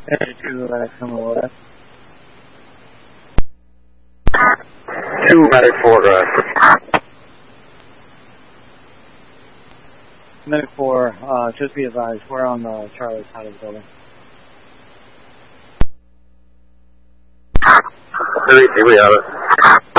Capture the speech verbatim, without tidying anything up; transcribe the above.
Hey, two, uh, come over. Two medic four, go ahead. Medic four, uh, just be advised, we're on the Charlie side of the building. Three, we have it.